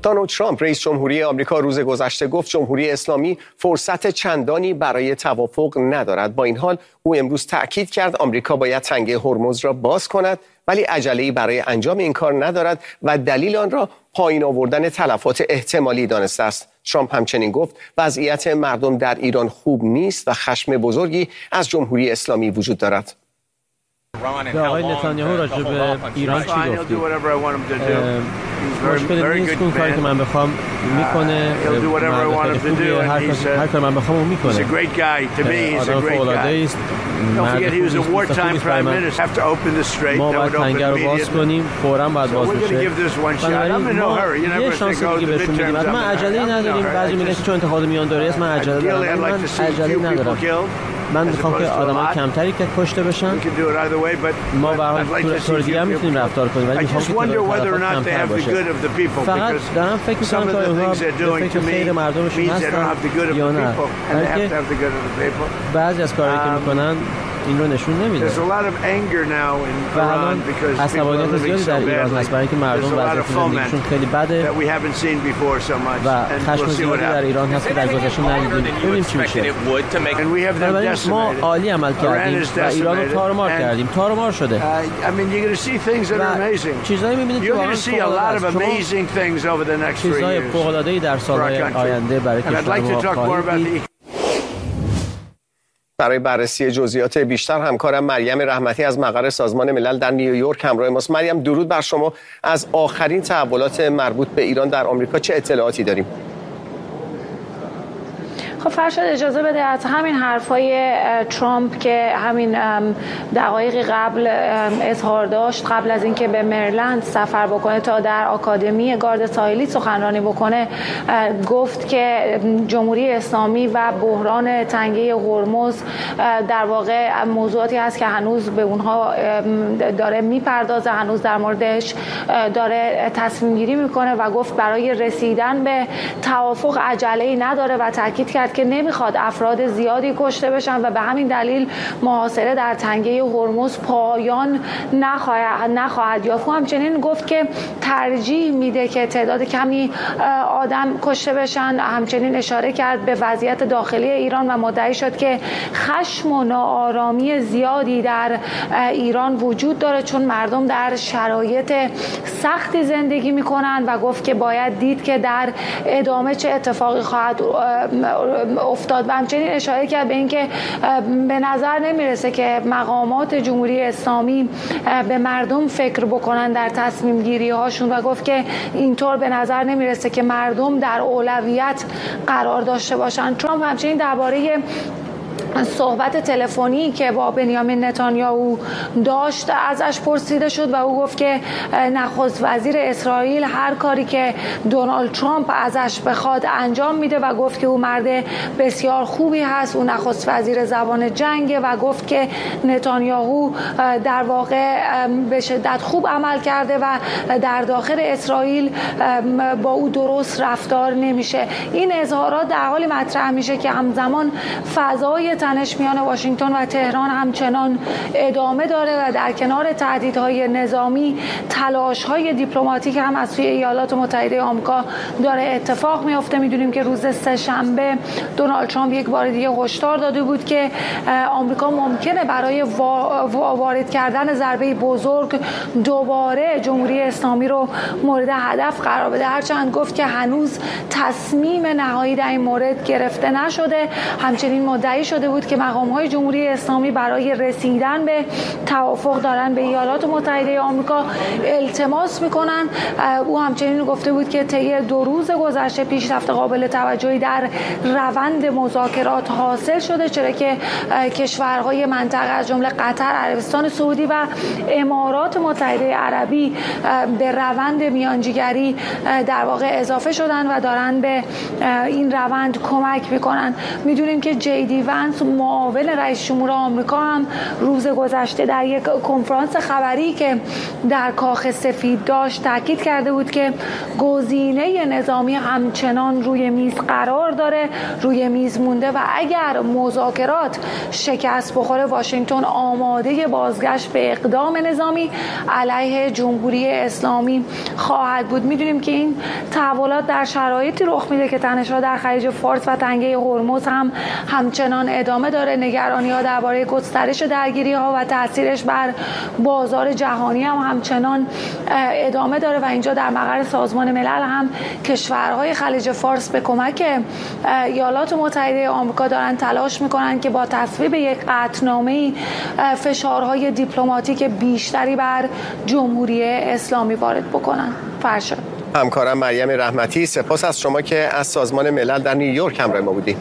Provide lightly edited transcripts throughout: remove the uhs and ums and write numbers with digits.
دونالد ترامپ رئیس جمهوری آمریکا روز گذشته گفت جمهوری اسلامی فرصت چندانی برای توافق ندارد. با این حال او امروز تأکید کرد آمریکا باید تنگه هرمز را باز کند، ولی عجله‌ای برای انجام این کار ندارد و دلیل آن را پایین آوردن تلفات احتمالی دانسته است. ترامپ همچنین گفت وضعیت مردم در ایران خوب نیست و خشم بزرگی از جمهوری اسلامی وجود دارد. به آقای نتانیاهو راجع به ایران چی گفتید؟ مشکلی نیست، اون کاری که من بخوام میکنه، هر کار من بخوام اون میکنه. آدم فوق‌العاده است، ما باید تنگه رو باز کنیم، فوراً باید باز بشه. بنابراین ما یه شانس دیگه بهشون میدیم. من عجله‌ای نداریم. بعضی میگن چون انتخاب میانداری است من عجله دارم. من عجله‌ای ندارم. من میخوام که آدم‌ها کمتری که کشته بشن. ما واقعا طور دیگه هم میتونیم رفتار کنیم، ولی میخوام که تلفات کمتر باشه. فقط دارم فکر میکنم که اونها به فکر خیر مردمشون هستن یا نه، بلکه بعضی از کارهایی که میکنن این رو نشون نمیده. و الان عصبانیت زیادی در ایران هست برای اینکه مردم وضعیت زندگیشون خیلی بده و خشم زیادی در ایران هست که در گذشته ندیدیم. ببینیم چی میشه. بنابراین ما عالی عمل کردیم و ایران رو تارمار کردیم. تارمار شده. و چیزایی میبینید که واقعا چیزهای فوق‌العاده‌ای در سالهای آینده برای کشور ما خواهید دید. برای بررسی جزئیات بیشتر همکارم مریم رحمتی از مقر سازمان ملل در نیویورک همراه ماست. مریم، درود بر شما. از آخرین تحولات مربوط به ایران در آمریکا چه اطلاعاتی داریم؟ خب فرشاد اجازه بده از همین حرفای ترامپ که همین دقایقی قبل اظهار داشت قبل از اینکه به مریلند سفر بکنه تا در آکادمی گارد ساحلی سخنرانی بکنه، گفت که جمهوری اسلامی و بحران تنگه هرمز در واقع موضوعاتی هست که هنوز به اونها داره میپردازه، هنوز در موردش داره تصمیم گیری میکنه و گفت برای رسیدن به توافق عجله‌ای نداره و تاکید کرد که نمیخواد افراد زیادی کشته بشن و به همین دلیل محاصره در تنگه هرمز پایان نخواهد یافت. همچنین گفت که ترجیح میده که تعداد کمی آدم کشته بشن. همچنین اشاره کرد به وضعیت داخلی ایران و مدعی شد که خشم و ناآرامی زیادی در ایران وجود داره چون مردم در شرایط سختی زندگی میکنن و گفت که باید دید که در ادامه چه اتفاقی خواهد افتاد. و همچنین اشاره کرد به اینکه به نظر نمیرسه که مقامات جمهوری اسلامی به مردم فکر بکنن در تصمیم گیری هاشون و گفت که اینطور به نظر نمیرسه که مردم در اولویت قرار داشته باشن. ترامپ همچنین درباره صحبت تلفنی که با بنیامین نتانیاهو داشت ازش پرسیده شد و او گفت که نخست وزیر اسرائیل هر کاری که دونالد ترامپ ازش بخواد انجام میده و گفت که او مرد بسیار خوبی هست. او نخست وزیر زبان جنگه و گفت که نتانیاهو در واقع به شدت خوب عمل کرده و در داخل اسرائیل با او درست رفتار نمیشه. این اظهارات در حالی مطرح میشه که همزمان فضای تنش میان واشنگتن و تهران همچنان ادامه داره و در کنار تهدیدهای نظامی تلاش‌های دیپلماتیک هم از سوی ایالات متحده آمریکا داره اتفاق میفته. میدونیم که روز سه‌شنبه دونالد ترامپ یک بار دیگه هشدار داده بود که آمریکا ممکنه برای وارد کردن ضربه بزرگ دوباره جمهوری اسلامی رو مورد هدف قرار بده، هرچند گفت که هنوز تصمیم نهایی در این مورد گرفته نشده. همچنین مدعی شده بود که مقام‌های جمهوری اسلامی برای رسیدن به توافق دارن به ایالات متحده آمریکا التماس میکنن. او همچنین گفته بود که طی 2 روز گذشته پیشرفت قابل توجهی در روند مذاکرات حاصل شده، چرا که کشورهای منطقه از جمله قطر، عربستان سعودی و امارات متحده عربی به روند میانجیگری در واقع اضافه شدن و دارن به این روند کمک میکنن. میدونیم که جی دی ونس معاون رئیس جمهور آمریکا هم روز گذشته در یک کنفرانس خبری که در کاخ سفید داشت تاکید کرده بود که گزینه نظامی همچنان روی میز قرار داره، روی میز مونده و اگر مذاکرات شکست بخوره واشنگتن آماده بازگشت به اقدام نظامی علیه جمهوری اسلامی خواهد بود. میدونیم که این تحولات در شرایطی رخ میده که تنش‌ها در خلیج فارس و تنگه هرمز هم همچنان ادامه داره. نگرانی‌ها درباره گسترش درگیری‌ها و تاثیرش بر بازار جهانی هم همچنان ادامه داره و اینجا در مقر سازمان ملل هم کشورهای خلیج فارس به کمک ایالات متحده آمریکا دارن تلاش میکنن که با تصویب یک قطعنامه‌ای فشارهای دیپلماتیک بیشتری بر جمهوری اسلامی وارد بکنن. فرشاد. همکارم مریم رحمتی، سپاس از شما که از سازمان ملل در نیویورک همراه ما بودید.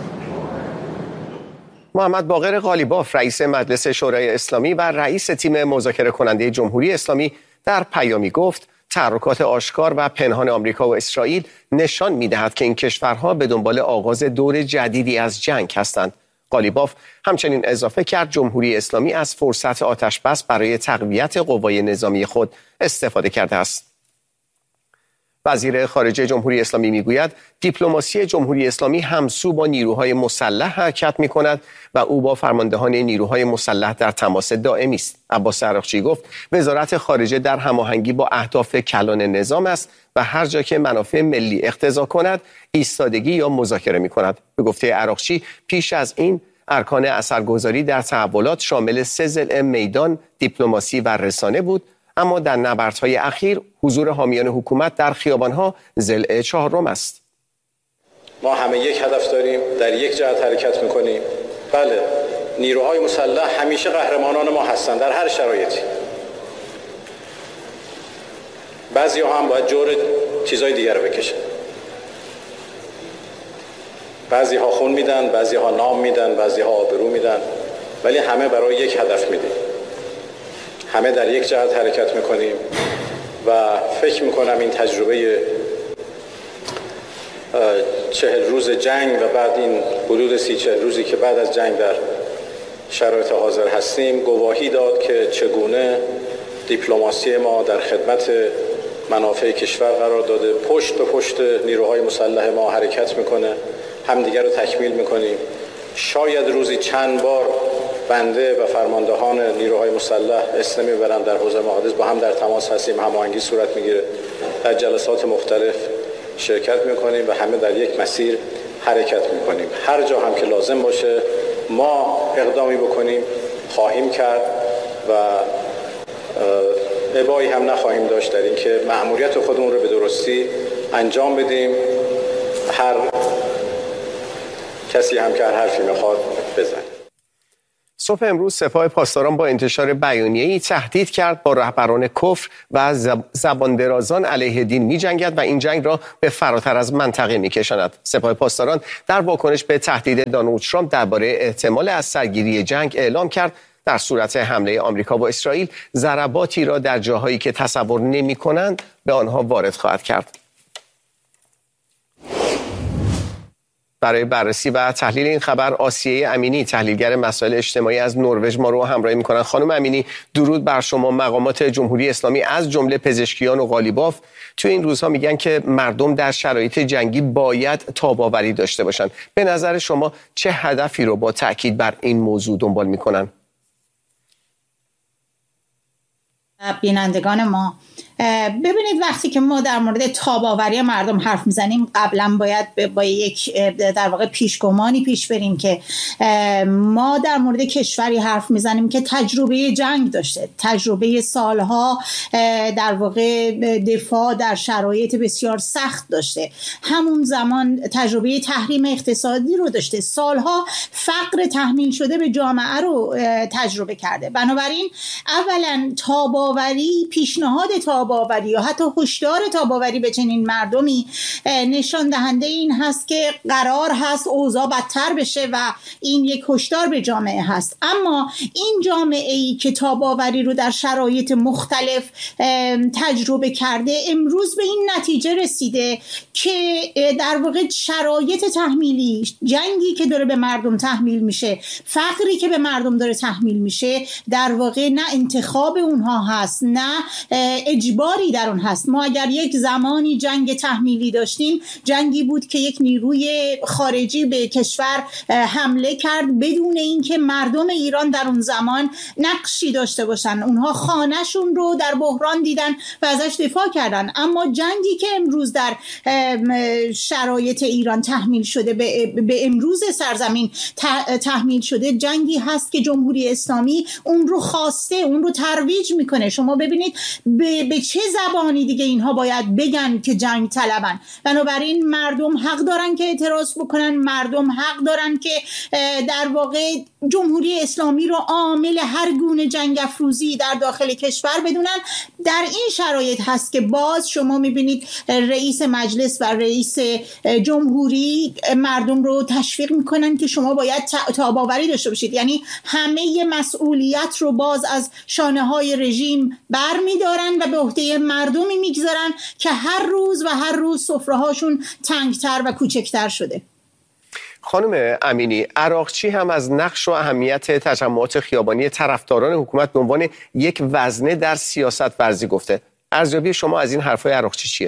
محمد باقر قالیباف رئیس مجلس شورای اسلامی و رئیس تیم مذاکره کننده جمهوری اسلامی در پیامی گفت تحرکات آشکار و پنهان آمریکا و اسرائیل نشان می‌دهد که این کشورها به دنبال آغاز دور جدیدی از جنگ هستند. قالیباف همچنین اضافه کرد جمهوری اسلامی از فرصت آتش‌بس برای تقویت قوای نظامی خود استفاده کرده است. وزیر خارجه جمهوری اسلامی میگوید دیپلماسی جمهوری اسلامی همسو با نیروهای مسلح حرکت می‌کند و او با فرماندهان نیروهای مسلح در تماس دائمی است. عباس عراقچی گفت وزارت خارجه در هماهنگی با اهداف کلان نظام است و هر جا که منافع ملی اقتضا کند ایستادگی یا مذاکره می‌کند. به گفته عراقچی پیش از این ارکان اثرگذاری در تحولات شامل 3 ضلع میدان، دیپلماسی و رسانه بود، اما در نبردهای اخیر حضور حامیان حکومت در خیابانها ضلع 4 است. ما همه یک هدف داریم، در یک جهت حرکت میکنیم. بله، نیروهای مسلح همیشه قهرمانان ما هستند در هر شرایطی. بعضی‌ها هم باید جور چیزای دیگر رو بکشن. بعضی‌ها خون میدن، بعضی‌ها نام میدن، بعضی‌ها آبرو میدن، ولی همه برای یک هدف میدیم. همه در یک جهت حرکت میکنیم و فکر میکنم این تجربه 40 روز جنگ و بعد این حدود 30-40 روزی که بعد از جنگ در شرایط حاضر هستیم گواهی داد که چگونه دیپلماسی ما در خدمت منافع کشور قرار داده، پشت به پشت نیروهای مسلح ما حرکت میکنه، همدیگر رو تکمیل میکنیم. شاید روزی چند بار بنده و فرماندهان نیروهای مسلح اسلامی میبرن در حوزه محادث، با هم در تماس هستیم، هماهنگی صورت میگیره، در جلسات مختلف شرکت میکنیم و همه در یک مسیر حرکت میکنیم. هر جا هم که لازم باشه ما اقدامی بکنیم خواهیم کرد و ابایی هم نخواهیم داشت در این که مأموریت خودمون رو به درستی انجام بدیم. هر کسی هم که هر حرفی میخواد بزنه. صبح امروز سپاه پاسداران با انتشار بیانیه‌ای تهدید کرد با رهبران کفر و زباندرازان علیه دین می‌جنگد و این جنگ را به فراتر از منطقه می‌کشاند. سپاه پاسداران در واکنش به تهدید دونالد ترامپ درباره احتمال از سرگیری جنگ اعلام کرد در صورت حمله آمریکا و اسرائیل ضرباتی را در جاهایی که تصور نمی‌کنند به آنها وارد خواهد کرد. برای بررسی و تحلیل این خبر آسیه امینی تحلیلگر مسائل اجتماعی از نروژ ما رو همراهی می‌کنند. خانم امینی درود بر شما. مقامات جمهوری اسلامی از جمله پزشکیان و قالیباف توی این روزها میگن که مردم در شرایط جنگی باید تاب‌آوری داشته باشند. به نظر شما چه هدفی رو با تأکید بر این موضوع دنبال می‌کنن؟ بینندگان ما ببینید، وقتی که ما در مورد تاب‌آوری مردم حرف میزنیم قبلا باید با یک در واقع پیشگمانی پیش بریم که ما در مورد کشوری حرف میزنیم که تجربه جنگ داشته، تجربه سالها در واقع دفاع در شرایط بسیار سخت داشته، همون زمان تجربه تحریم اقتصادی رو داشته، سالها فقر تحمیل شده به جامعه رو تجربه کرده. بنابراین اولا پیشنهاد تاب‌آوری تاب‌آوری یا حتی هشدار تاب‌آوری به چنین مردمی نشان دهنده این هست که قرار هست اوضاع بدتر بشه و این یک هشدار به جامعه هست. اما این جامعه‌ای که تاب‌آوری رو در شرایط مختلف تجربه کرده امروز به این نتیجه رسیده که در واقع شرایط تحمیلی، جنگی که داره به مردم تحمیل میشه، فقری که به مردم داره تحمیل میشه، در واقع نه انتخاب اونها هست نه اجباری در اون هست. ما اگر یک زمانی جنگ تحمیلی داشتیم، جنگی بود که یک نیروی خارجی به کشور حمله کرد بدون اینکه مردم ایران در اون زمان نقشی داشته باشن. اونها خانه‌شون رو در بحران دیدن و ازش دفاع کردن. اما جنگی که امروز در شرایط ایران تحمیل شده، به امروز سرزمین تحمیل شده، جنگی هست که جمهوری اسلامی اون رو خواسته، اون رو ترویج میکنه. شما ببینید به چه زبانی دیگه اینها باید بگن که جنگ طلبن. بنابراین مردم حق دارن که اعتراض بکنن، مردم حق دارن که در واقع جمهوری اسلامی رو عامل هر گونه جنگ افروزی در داخل کشور بدونن. در این شرایط هست که باز شما میبینید رئیس مجلس و رئیس جمهوری مردم رو تشویق میکنن که شما باید تاب‌آوری داشته باشید. یعنی همه مسئولیت رو باز از شانه‌های رژیم برمیدارن و به عهده مردمی میگذارن که هر روز سفره‌هاشون تنگتر و کوچکتر شده. خانم امینی، عراقچی هم از نقش و اهمیت تجمعات خیابانی طرفداران حکومت به عنوان یک وزنه در سیاست ورزی گفته. ارزیابی شما از این حرفای عراقچی چیه؟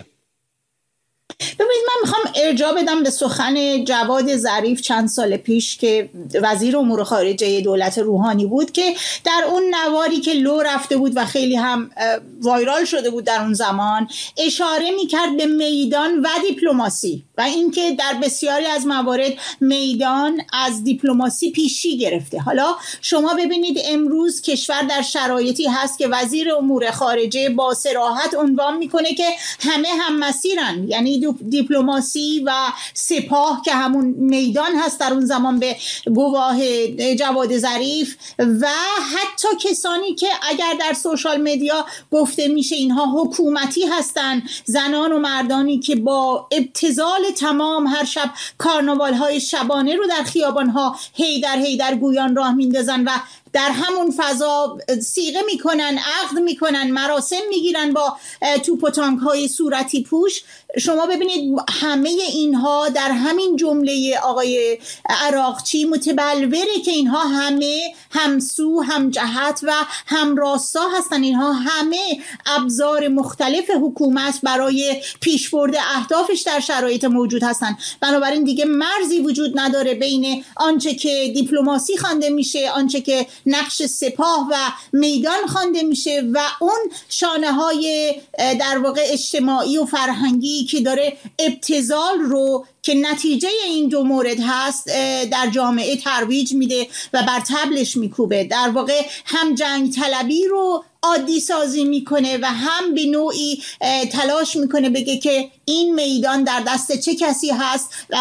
ببینید، من میخوام ارجاع بدم به سخن جواد ظریف چند سال پیش که وزیر امور خارجه دولت روحانی بود، که در اون نواری که لو رفته بود و خیلی هم وایرال شده بود در اون زمان، اشاره میکرد به میدان و دیپلماسی و اینکه در بسیاری از موارد میدان از دیپلماسی پیشی گرفته. حالا شما ببینید امروز کشور در شرایطی هست که وزیر امور خارجه با صراحت عنوان میکنه که همه هم مسیرن، یعنی دیپلماسی و سپاه که همون میدان هست در اون زمان به گواه جواد ظریف، و حتی کسانی که اگر در سوشال مدیا گفته میشه اینها حکومتی هستن، زنان و مردانی که با ابتذال تمام هر شب کارناوال های شبانه رو در خیابان ها هیدر گویان راه میندازن و در همون فضا صیغه میکنن، عقد میکنن، مراسم میگیرن با توپ و تانک های صورتی پوش. شما ببینید همه اینها در همین جمله آقای عراقچی متبلوره که اینها همه همسو، هم جهت و هم راستا هستن. اینها همه ابزار مختلف حکومت برای پیشبرد اهدافش در شرایط موجود هستن. بنابراین دیگه مرزی وجود نداره بین آنچه که دیپلماسی خوانده میشه، آنچه که نقش سپاه و میدان خوانده میشه و اون شانه‌های در واقع اجتماعی و فرهنگی که داره ابتذال رو که نتیجه این دو مورد هست در جامعه ترویج میده و بر طبلش میکوبه. در واقع هم جنگ طلبی رو عادی سازی میکنه و هم به نوعی تلاش میکنه بگه که این میدان در دست چه کسی هست و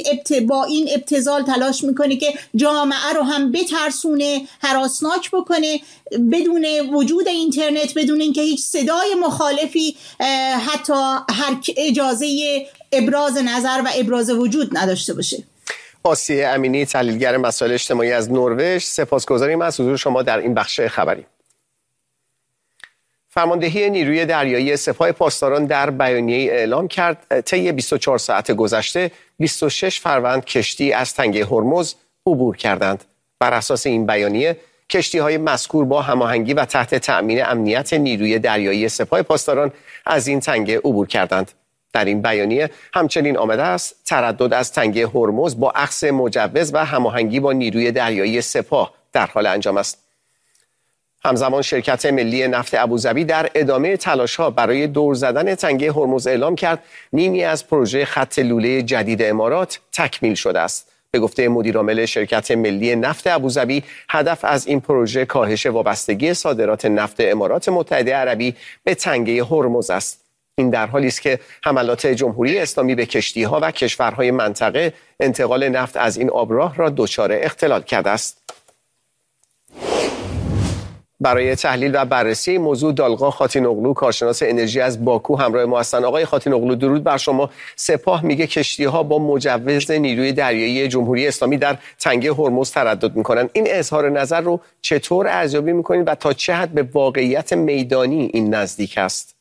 با این ابتذال تلاش میکنه که جامعه رو هم بترسونه، هراسناک بکنه، بدون وجود اینترنت، بدون اینکه هیچ صدای مخالفی حتی هر اجازه ابراز نظر و ابراز وجود نداشته باشه. آسیه امینی، تحلیلگر مسائل اجتماعی از نروژ، سپاسگزاریم از حضور شما در این بخش خبری. فرماندهی نیروی دریایی سپاه پاسداران در بیانیه‌ای اعلام کرد طی 24 ساعت گذشته 26 فروند کشتی از تنگه هرمز عبور کردند. بر اساس این بیانیه کشتی‌های مذکور با هماهنگی و تحت تأمین امنیت نیروی دریایی سپاه پاسداران از این تنگه عبور کردند. در این بیانیه همچنین آمده است تردد از تنگه هرمز با اخذ مجوز و هماهنگی با نیروی دریایی سپاه در حال انجام است. همزمان شرکت ملی نفت ابوظبی در ادامه تلاش‌ها برای دور زدن تنگه هرمز اعلام کرد نیمی از پروژه خط لوله جدید امارات تکمیل شده است. به گفته مدیرعامل شرکت ملی نفت ابوظبی، هدف از این پروژه کاهش وابستگی صادرات نفت امارات متحده عربی به تنگه هرمز است. این در حالی است که حملات جمهوری اسلامی به کشتی‌ها و کشورهای منطقه انتقال نفت از این آبراه را دچار اختلال کرده است. برای تحلیل و بررسی این موضوع دالقا خاتینوغلو کارشناس انرژی از باکو همراه ما هستند. آقای خاتینوغلو درود بر شما. سپاه میگه کشتی‌ها با مجوز نیروی دریایی جمهوری اسلامی در تنگه هرمز تردد میکنن. این اظهار نظر رو چطور ارزیابی میکنید و تا چه حد به واقعیت میدانی این نزدیک است؟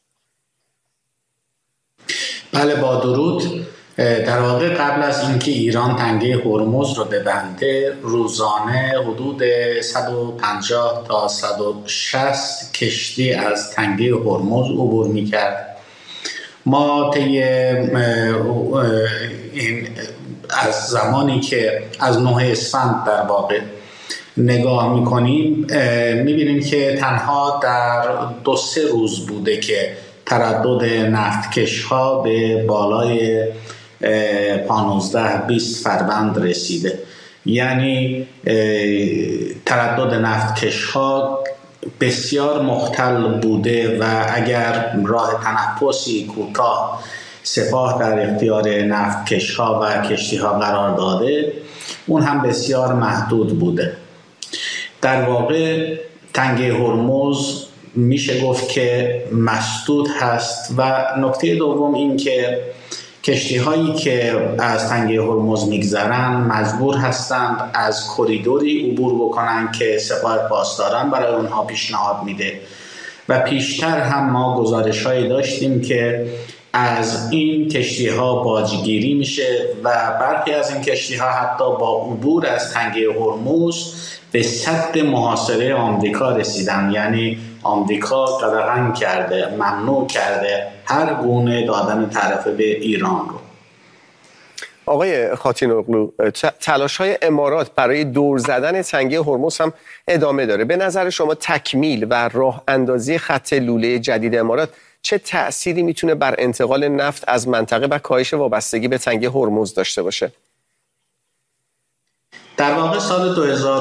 بله، با درود. در واقع قبل از اینکه ایران تنگه هرمز رو ببنده روزانه حدود 150 تا 160 کشتی از تنگه هرمز عبور می‌کرد. ما طی از زمانی که از 9 اسفند در واقع نگاه می‌کنیم می‌بینیم که تنها در 2-3 روز بوده که تردد نفتکش‌ها به بالای 15-20 فروند رسیده. یعنی تردد نفتکش‌ها بسیار مختل بوده و اگر راه تنفسی کوتاه سپاه در اختیار نفتکش‌ها و کشتی‌ها قرار داده، اون هم بسیار محدود بوده. در واقع تنگه هرمز میشه گفت که مسدود هست. و نکته دوم این که کشتی هایی که از تنگه هرمز میگذرن مجبور هستند از کریدوری عبور بکنن که سپاه پاسداران برای اونها پیشنهاد میده و پیشتر هم ما گزارش هایی داشتیم که از این کشتی ها باجگیری میشه و برخی از این کشتی ها حتی با عبور از تنگه هرمز به سد محاصره آمریکا رسیدن. یعنی آمریکا قدغن کرده، ممنوع کرده هر گونه دادن تعرفه به ایران رو. آقای خاتینوغلو، تلاش‌های امارات برای دور زدن تنگه هرمز هم ادامه داره. به نظر شما تکمیل و راه اندازی خط لوله جدید امارات چه تأثیری میتونه بر انتقال نفت از منطقه و کاهش وابستگی به تنگه هرمز داشته باشه؟ در واقع سال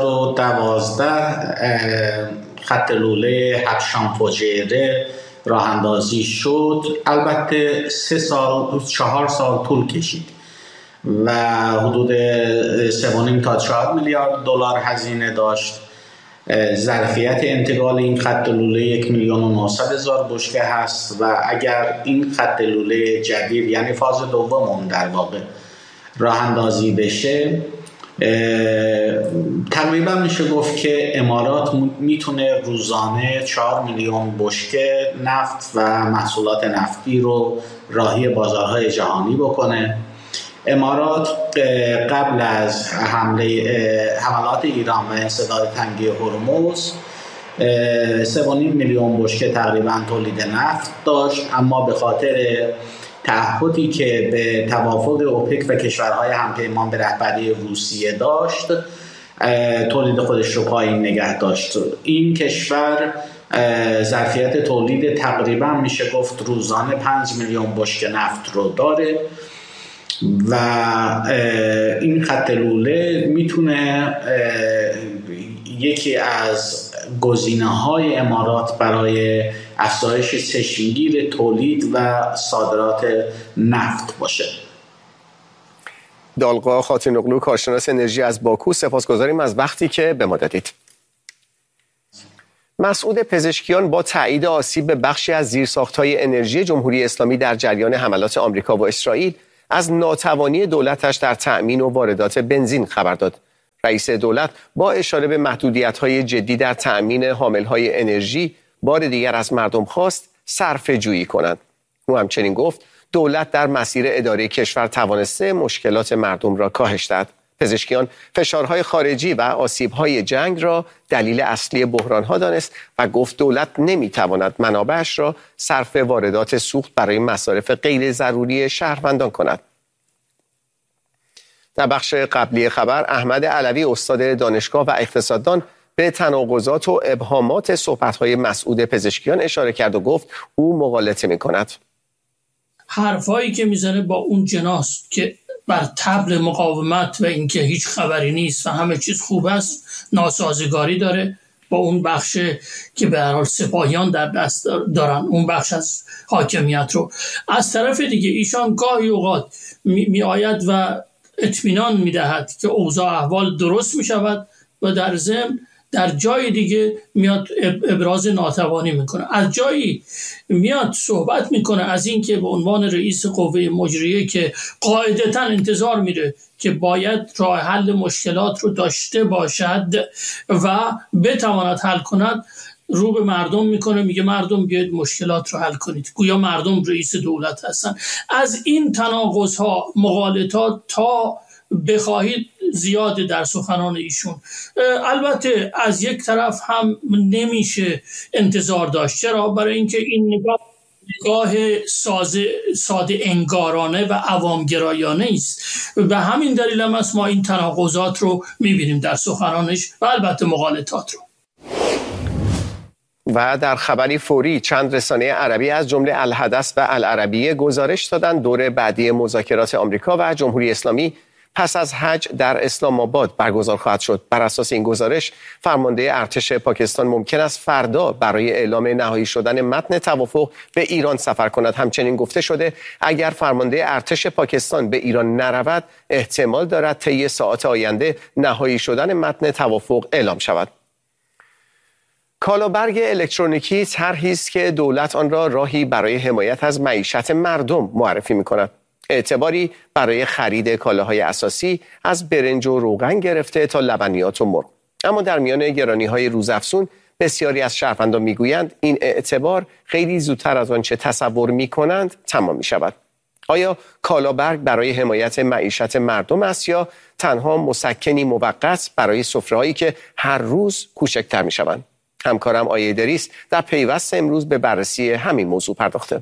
2012 خط لوله حبشان فجیره راه اندازی شد. البته 4 سال طول کشید و حدود 3.5 تا 4 میلیارد دلار هزینه داشت. ظرفیت انتقال این خط لوله 1,900,000 بشکه هست و اگر این خط لوله جدید یعنی فاز دوم در واقع راه اندازی بشه، تقریبا میشه گفت که امارات میتونه روزانه 4 میلیون بشکه نفت و محصولات نفتی رو راهی بازارهای جهانی بکنه. امارات قبل از حملات ایران و انسداد تنگه هرمز 3.5 میلیون بشکه تقریبا تولید نفت داشت، اما به خاطر تعهدی که به توافق اوپک و کشورهای همپیمان به رهبری روسیه داشت تولید خودش رو پایین نگه داشت. این کشور ظرفیت تولید تقریبا میشه گفت روزانه 5 میلیون بشکه نفت رو داره و این خط لوله میتونه یکی از گزینه‌های امارات برای افزایش چشمگیر تولید و صادرات نفت باشه. دالقا خاتینوغلو کارشناس انرژی از باکو، سپاسگزاریم از وقتی که به ما دادید. مسعود پزشکیان با تایید آسیب به بخشی از زیرساخت‌های انرژی جمهوری اسلامی در جریان حملات آمریکا و اسرائیل از ناتوانی دولتش در تأمین و واردات بنزین خبر داد. رئیس دولت با اشاره به محدودیت‌های جدی در تأمین حامل‌های انرژی بار دیگر از مردم خواست صرفه‌جویی کنند. او همچنین گفت دولت در مسیر اداره کشور توانسته مشکلات مردم را کاهش دهد. پزشکیان فشارهای خارجی و آسیب‌های جنگ را دلیل اصلی بحران‌ها دانست و گفت دولت نمی‌تواند منابعش را صرف واردات سوخت برای مصارف غیر ضروری شهروندان کند. در بخش قبلی خبر احمد علوی استاد دانشگاه و اقتصاددان به تناقضات و ابهامات صحبت‌های مسعود پزشکیان اشاره کرد و گفت او مغالطه می‌کند. حرفایی که میزنه با اون جناست که بر طبل مقاومت و اینکه هیچ خبری نیست و همه چیز خوب است ناسازگاری داره با اون بخش که به هر حال سپاهیان در دست دارن، اون بخش از حاکمیت رو. از طرف دیگه ایشان گاهی اوقات می آید و اطمینان می دهد که اوضاع احوال درست می شود و در ضمن در جای دیگه میاد ابراز ناتوانی میکنه، از جایی میاد صحبت میکنه از این که به عنوان رئیس قوه مجریه که قاعدتا انتظار میره که باید راه حل مشکلات رو داشته باشد و بتواند حل کند، رو به مردم میکنه، میگه مردم بیاید مشکلات رو حل کنید، گویا مردم رئیس دولت هستن. از این تناقض ها، مغالطات تا بخواهید زیاده در سخنان ایشون. البته از یک طرف هم نمیشه انتظار داشت. چرا؟ برای اینکه این نگاه ساده انگارانه و عوامگرایانه است. به همین دلیل هم است ما این تناقضات رو میبینیم در سخنانش و البته مغالطات رو. و در خبری فوری چند رسانه عربی از جمله الحدث و العربیه گزارش دادند دور بعدی مذاکرات آمریکا و جمهوری اسلامی پس از حج در اسلام آباد برگزار خواهد شد. بر اساس این گزارش فرمانده ارتش پاکستان ممکن است فردا برای اعلام نهایی شدن متن توافق به ایران سفر کند. همچنین گفته شده اگر فرمانده ارتش پاکستان به ایران نرود احتمال دارد طی ساعات آینده نهایی شدن متن توافق اعلام شود. کالابرگ الکترونیکی طرحی است که دولت آن را راهی برای حمایت از معیشت مردم معرفی می‌کند. اعتباری برای خرید کالاهای اساسی از برنج و روغن گرفته تا لبنیات و مرغ. اما در میان گرانی‌های روزافزون بسیاری از شهروندان میگویند این اعتبار خیلی زودتر از آنچه تصور می‌کنند تمام می‌شود. آیا کالابرگ برای حمایت معیشت مردم است یا تنها مسکنی موقت برای سفره‌هایی که هر روز کوچکتر می‌شوند؟ همکارم آیه ادریس در پیوست امروز به بررسی همین موضوع پرداخته.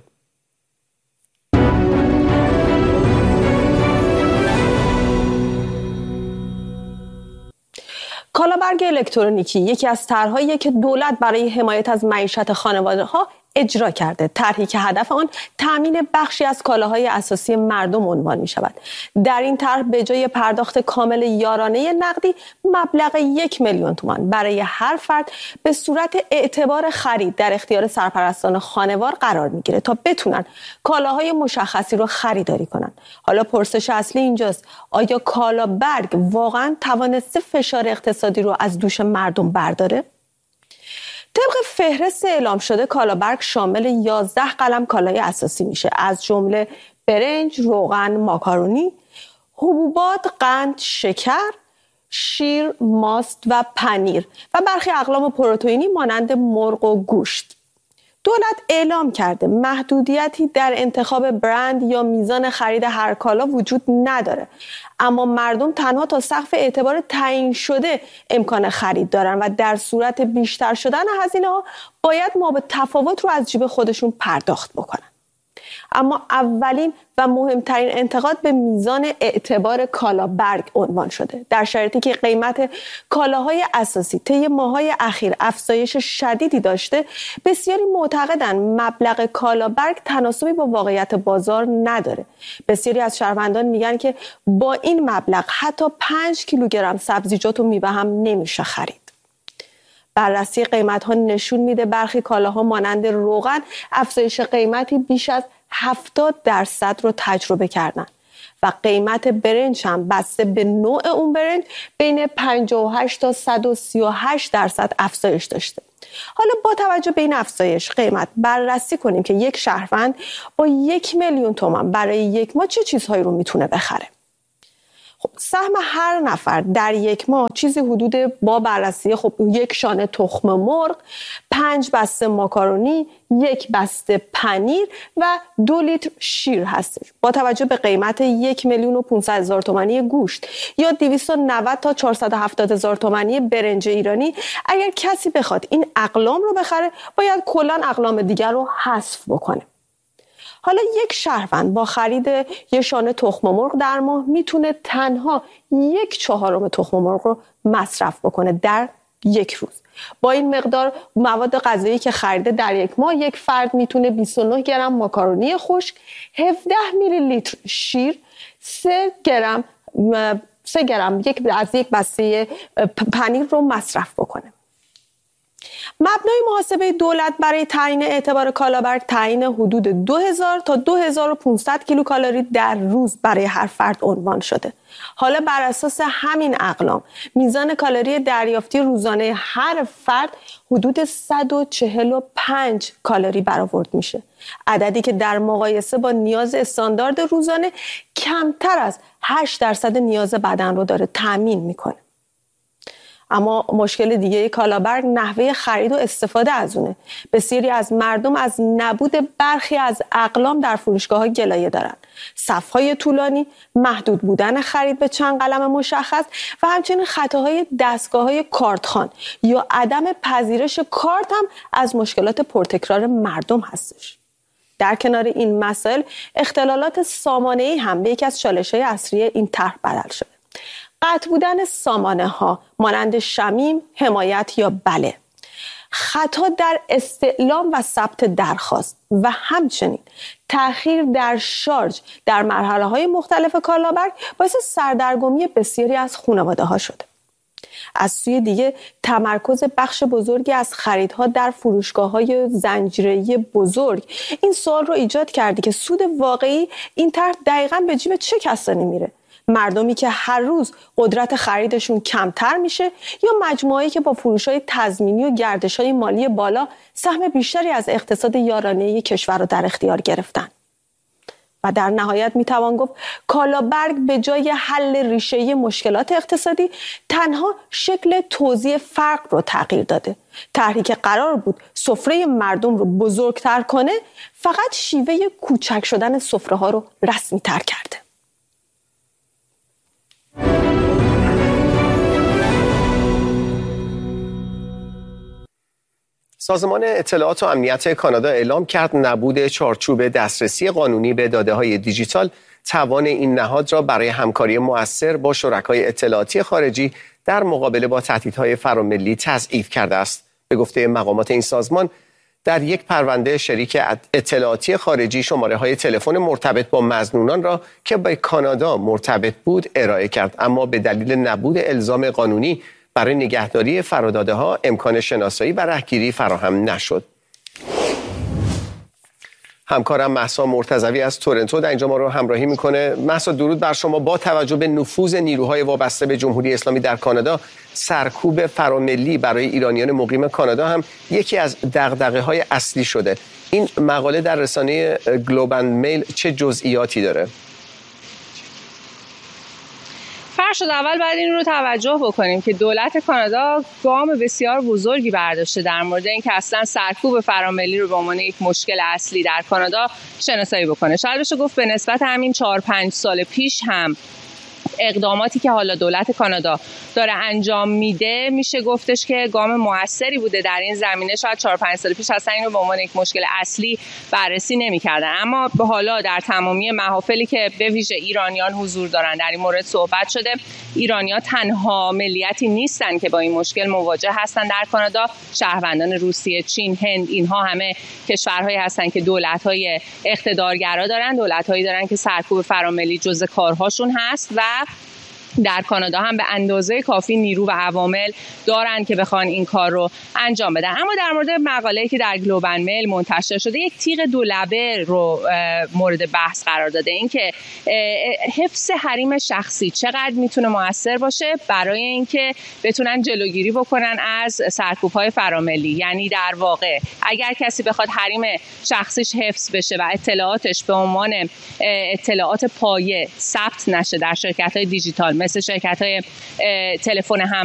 کالابرگ الکترونیکی یکی از طرحهاییه که دولت برای حمایت از معیشت خانواده‌ها اجرا کرده. طرحی که هدف آن تامین بخشی از کالاهای اساسی مردم عنوان می شود. در این طرح به جای پرداخت کامل یارانه نقدی مبلغ 1 میلیون تومان برای هر فرد به صورت اعتبار خرید در اختیار سرپرستان خانوار قرار می گیره تا بتونن کالاهای مشخصی رو خریداری کنن. حالا پرسش اصلی اینجاست: آیا کالابرگ واقعا توانسته فشار اقتصادی رو از دوش مردم برداره؟ طبق فهرست اعلام شده کالابرگ شامل 11 قلم کالای اساسی میشه، از جمله برنج، روغن، ماکارونی، حبوبات، قند، شکر، شیر، ماست و پنیر و برخی اقلام پروتئینی مانند مرغ و گوشت. دولت اعلام کرده محدودیتی در انتخاب برند یا میزان خرید هر کالا وجود نداره، اما مردم تنها تا سقف اعتبار تعیین شده امکان خرید دارن و در صورت بیشتر شدن هزینه‌ها باید ما به تفاوت رو از جیب خودشون پرداخت بکنن. اما اولین و مهمترین انتقاد به میزان اعتبار کالابرگ عنوان شده. در شرایطی که قیمت کالاهای اساسی طی ماه‌های اخیر افزایش شدیدی داشته، بسیاری معتقدند مبلغ کالابرگ تناسبی با واقعیت بازار نداره. بسیاری از شهروندان میگن که با این مبلغ حتی 5 کیلوگرم سبزیجات و میوه هم نمیشه خرید. بررسی قیمت‌ها نشون میده برخی کالاها مانند روغن افزایش قیمتی بیش از 70% رو تجربه کردن و قیمت برنج هم بسته به نوع اون برنج بین 58 تا 138% افزایش داشته. حالا با توجه به این افزایش قیمت بررسی کنیم که یک شهروند با 1 میلیون تومان برای یک ماه چه چیزهایی رو میتونه بخره. خب سهم هر نفر در یک ماه چیزی حدود با بررسی یک شانه تخم مرغ، 5 بسته ماکارونی، 1 بسته پنیر و 2 لیتر شیر هستش. با توجه به قیمت 1,500,000 تومانی گوشت یا 290 تا 470,000 تومانی برنج ایرانی، اگر کسی بخواد این اقلام رو بخره باید کلاً اقلام دیگر رو حذف بکنه. حالا یک شهروند با خرید یک شانه تخم مرغ در ماه میتونه تنها 1/4 تخم مرغ رو مصرف بکنه در یک روز. با این مقدار مواد غذایی که خریده در یک ماه یک فرد میتونه 29 گرم ماکارونی خشک، 17 میلی لیتر شیر، 3 گرم از یک بسته پنیر رو مصرف بکنه. مبنای محاسبه دولت برای تعیین اعتبار کالابرگ تعیین حدود 2000 تا 2500 کیلوکالری در روز برای هر فرد عنوان شده. حالا بر اساس همین اقلام میزان کالری دریافتی روزانه هر فرد حدود 145 کالری برآورد میشه. عددی که در مقایسه با نیاز استاندارد روزانه کمتر از 8% نیاز بدن رو داره تامین میکنه. اما مشکل دیگه کالابرگ نحوه خرید و استفاده از اونه. بسیاری از مردم از نبود برخی از اقلام در فروشگاه‌ها گلایه دارن. صف‌های طولانی، محدود بودن خرید به چند قلم مشخص و همچنین خطاهای دستگاه‌های کارتخوان یا عدم پذیرش کارت هم از مشکلات پرتکرار مردم هستش. در کنار این مسائل، اختلالات سامانه‌ای هم به یکی از چالش‌های اصلی این طرح بدل شده. قطع بودن سامانه ها مانند شمیم، حمایت یا بله، خطا در استعلام و ثبت درخواست و همچنین تأخیر در شارژ در مرحله های مختلف کالابرگ باعث سردرگمی بسیاری از خانواده ها شده. از سوی دیگه تمرکز بخش بزرگی از خریدها در فروشگاه‌های زنجیره‌ای بزرگ این سوال رو ایجاد کرده که سود واقعی این طرح دقیقاً به جیب چه کسانی میره؟ مردمی که هر روز قدرت خریدشون کمتر میشه یا مجموعه‌ای که با فروش‌های تضمینی و گردش‌های مالی بالا سهم بیشتری از اقتصاد یارانه کشور رو در اختیار گرفتن؟ و در نهایت میتوان گفت کالابرگ به جای حل ریشه‌ای مشکلات اقتصادی تنها شکل توزیع فقر رو تغییر داده. طرحی که قرار بود سفره مردم رو بزرگتر کنه فقط شیوه کوچک شدن سفره‌ها رو رسمی‌تر کرده. سازمان اطلاعات و امنیت کانادا اعلام کرد نبود چارچوب دسترسی قانونی به داده‌های دیجیتال توان این نهاد را برای همکاری مؤثر با شرکای اطلاعاتی خارجی در مقابله با تهدیدهای فراملی تضعیف کرده است. به گفته مقامات این سازمان، در یک پرونده شریک اطلاعاتی خارجی شماره‌های تلفن مرتبط با مظنونان را که به کانادا مرتبط بود ارائه کرد، اما به دلیل نبود الزام قانونی برای نگهداری فراداده‌ها امکان شناسایی و رهگیری فراهم نشد. همکارم مهسا مرتضوی از تورنتو در اینجا ما رو همراهی میکنه. مهسا، درود بر شما. با توجه به نفوذ نیروهای وابسته به جمهوری اسلامی در کانادا، سرکوب فراملی برای ایرانیان مقیم کانادا هم یکی از دغدغه‌های اصلی شده. این مقاله در رسانه گلوب اند میل چه جزئیاتی داره؟ فرشاد، اول باید این رو توجه بکنیم که دولت کانادا گام بسیار بزرگی برداشته در مورد اینکه اصلا سرکوب فراملی رو به عنوان یک مشکل اصلی در کانادا شناسایی بکنه. شاید بشه گفت به نسبت همین 4-5 سال پیش هم اقداماتی که حالا دولت کانادا داره انجام میده میشه گفتش که گام موثری بوده در این زمینه. شاید 4-5 سال پیش اصلا اینو به عنوان یک مشکل اصلی بررسی نمی‌کردن، اما به حالا در تمامی محافلی که به ویژه ایرانیان حضور دارن در این مورد صحبت شده. ایرانی‌ها تنها ملیتی نیستن که با این مشکل مواجه هستن در کانادا. شهروندان روسیه، چین، هند، اینها همه کشورهایی هستن که دولت‌های اقتدارگرا دارن، دولت‌هایی دارن که سرکوب فراملی جزء کارهاشون هست و در کانادا هم به اندازه کافی نیرو و عوامل دارن که بخوان این کار رو انجام بدن. اما در مورد مقاله‌ای که در گلوب اند میل منتشر شده، یک تیغ دولبه رو مورد بحث قرار داده. این که حفظ حریم شخصی چقدر میتونه موثر باشه برای اینکه بتونن جلوگیری بکنن از سرکوب‌های فراملی. یعنی در واقع اگر کسی بخواد حریم شخصیش حفظ بشه و اطلاعاتش به عنوان اطلاعات پایه ثبت نشه در شرکت‌های دیجیتال مثل شرکت‌های تلفن